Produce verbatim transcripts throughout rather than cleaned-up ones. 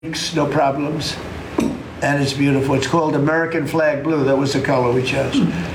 no problems, and it's beautiful. It's called American Flag Blue. That was the color we chose.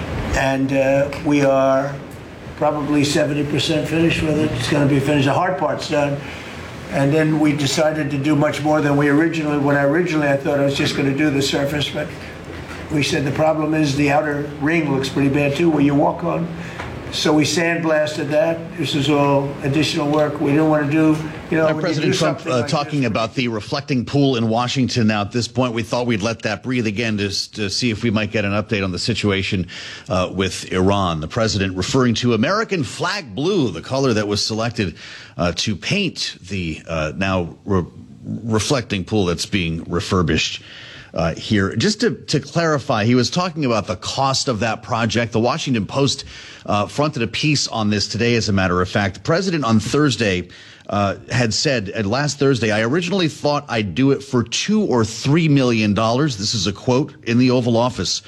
And uh, we are probably seventy percent finished with it. It's going to be finished. The hard part's done. And then we decided to do much more than we originally, when I originally I thought I was just going to do the surface, but we said the problem is the outer ring looks pretty bad too, where you walk on. So we sandblasted that. This is all additional work. We didn't want to do, you know, Now, President do Trump uh, like talking this. about the reflecting pool in Washington. Now, at this point, we thought we'd let that breathe again to, to see if we might get an update on the situation uh, with Iran. The president referring to American Flag Blue, the color that was selected uh, to paint the uh, now re reflecting pool that's being refurbished. Uh, here. Just to, to clarify, he was talking about the cost of that project. The Washington Post uh, fronted a piece on this today, as a matter of fact. The president on Thursday uh, had said, uh, last Thursday, I originally thought I'd do it for two or three million dollars. This is a quote in the Oval Office.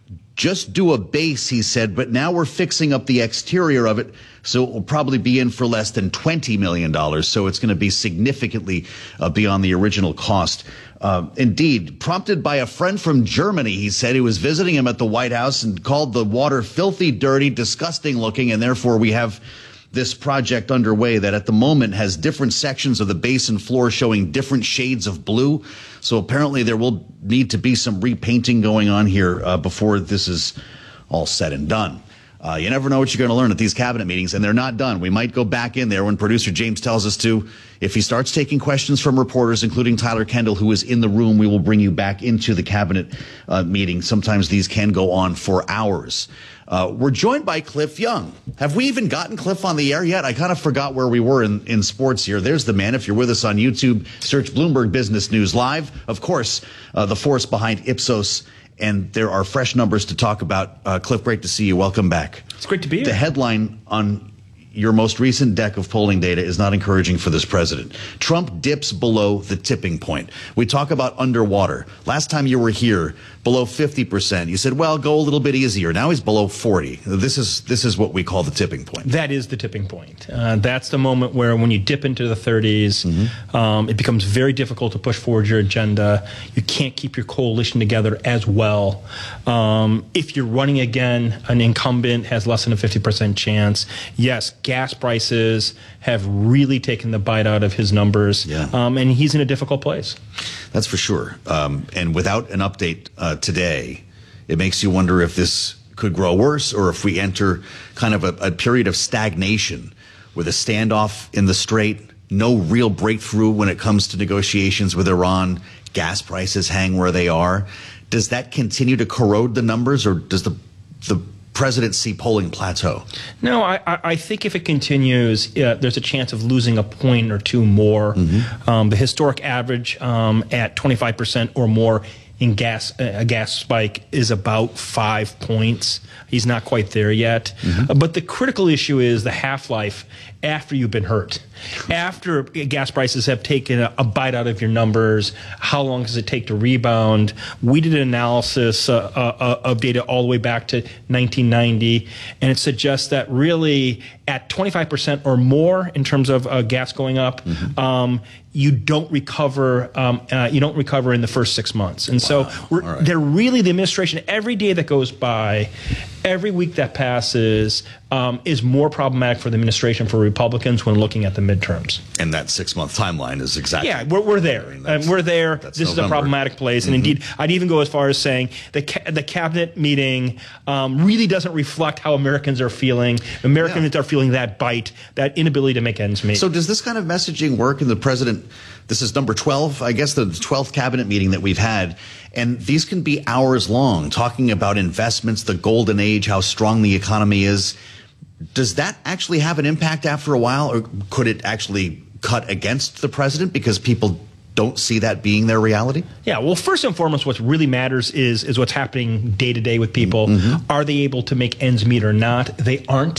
Just do a base, he said, but now we're fixing up the exterior of it, so it will probably be in for less than twenty million dollars. So it's going to be significantly uh, beyond the original cost. Uh, indeed, prompted by a friend from Germany, he said he was visiting him at the White House and called the water filthy, dirty, disgusting looking, and therefore we have this project underway that at the moment has different sections of the basin floor showing different shades of blue. So apparently there will need to be some repainting going on here uh, before this is all said and done. Uh, you never know what you're going to learn at these cabinet meetings, and they're not done. We might go back in there when producer James tells us to. If he starts taking questions from reporters, including Tyler Kendall, who is in the room, we will bring you back into the cabinet uh, meeting. Sometimes these can go on for hours. Uh, we're joined by Cliff Young. Have we even gotten Cliff on the air yet? I kind of forgot where we were in, in sports here. There's the man. If you're with us on YouTube, search Bloomberg Business News Live. Of course, uh, the force behind Ipsos. And there are fresh numbers to talk about. Uh, Cliff, great to see you. Welcome back. It's great to be here. The headline on your most recent deck of polling data is not encouraging for this president. Trump dips below the tipping point. We talk about underwater. Last time you were here, below fifty percent. You said, well, go a little bit easier. Now he's below forty. This is this is what we call the tipping point. That is the tipping point. Uh, that's the moment where when you dip into the thirties, mm-hmm. um, it becomes very difficult to push forward your agenda. You can't keep your coalition together as well. Um, if you're running again, an incumbent has less than a fifty percent chance. Yes, gas prices have really taken the bite out of his numbers, yeah. um, and he's in a difficult place. That's for sure. Um, and without an update uh, today, it makes you wonder if this could grow worse or if we enter kind of a, a period of stagnation with a standoff in the Strait, no real breakthrough when it comes to negotiations with Iran, gas prices hang where they are. Does that continue to corrode the numbers, or does the the president see polling plateau? No, I, I think if it continues, uh, there's a chance of losing a point or two more. Mm-hmm. um, the historic average um, at twenty-five percent or more in gas, uh, a gas spike is about five points. He's not quite there yet. Mm-hmm. uh, but the critical issue is the half-life after you've been hurt. After gas prices have taken a, a bite out of your numbers, how long does it take to rebound? We did an analysis uh, uh, of data all the way back to nineteen ninety, and it suggests that really at twenty-five percent or more in terms of uh, gas going up, mm-hmm. um, you don't recover. Um, uh, you don't recover in the first six months, and wow. so we're, right. they're really the administration. Every day that goes by, every week that passes, um, is more problematic for the administration for Republicans when looking at the midterms. And that six-month timeline is exactly. Yeah, we're, we're there. I mean, uh, we're there. This November. Is a problematic place. And mm-hmm. indeed, I'd even go as far as saying the ca the cabinet meeting um, really doesn't reflect how Americans are feeling. Americans yeah. are feeling that bite, that inability to make ends meet. So does this kind of messaging work in the president? This is number twelve, I guess, the twelfth cabinet meeting that we've had. And these can be hours long, talking about investments, the golden age, how strong the economy is. Does that actually have an impact after a while, or could it actually cut against the president because people don't see that being their reality? Yeah, well, first and foremost, what really matters is, is what's happening day to day with people. Mm-hmm. Are they able to make ends meet or not? They aren't.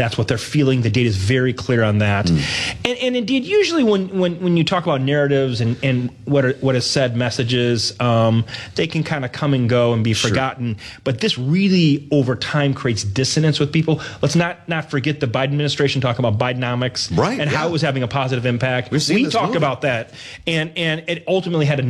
That's what they're feeling. The data is very clear on that. Mm. And, and indeed, usually when, when, when you talk about narratives and, and what are, what is said, messages, um, they can kind of come and go and be sure. forgotten. But this really, over time, creates dissonance with people. Let's not not forget the Biden administration talking about Bidenomics right, and yeah. how it was having a positive impact. We've seen we this talked movie. about that, and and it ultimately had a